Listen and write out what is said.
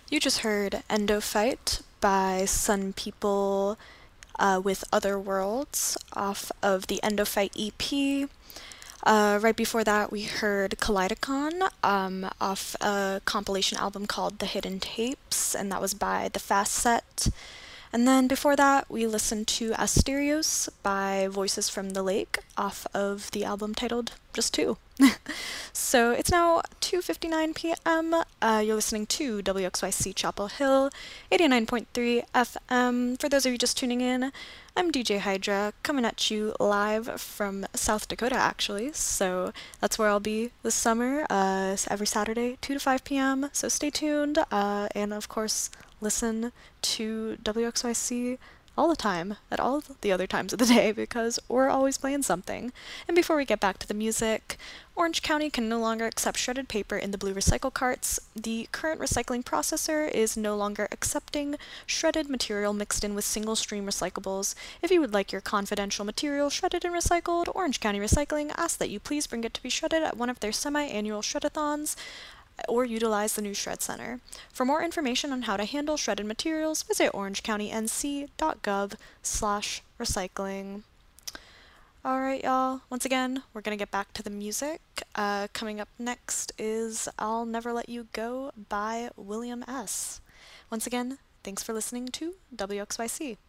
You just heard Endophyte by Sun People with Other Worlds off of the Endophyte EP. Right before that, we heard Kaleidocon off a compilation album called The Hidden Tapes, and that was by The Fast Set. And then before that, we listened to Asterios by Voices from the Lake off of the album titled Just Two. So it's now 2:59 p.m. You're listening to WXYC Chapel Hill, 89.3 FM. For those of you just tuning in, I'm DJ Hydra coming at you live from South Dakota, actually. So that's where I'll be this summer, every Saturday, 2 to 5 p.m. So stay tuned, and of course, listen to WXYC all the time, at all the other times of the day, because we're always playing something. And before we get back to the music, Orange County can no longer accept shredded paper in the blue recycle carts. The current recycling processor is no longer accepting shredded material mixed in with single stream recyclables. If you would like your confidential material shredded and recycled, Orange County Recycling asks that you please bring it to be shredded at one of their semi-annual shredathons or utilize the new Shred Center. For more information on how to handle shredded materials, visit orangecountync.gov/recycling. Alright, y'all. Once again, we're gonna get back to the music. Coming up next is I'll Never Let You Go by William S. Once again, thanks for listening to WXYC.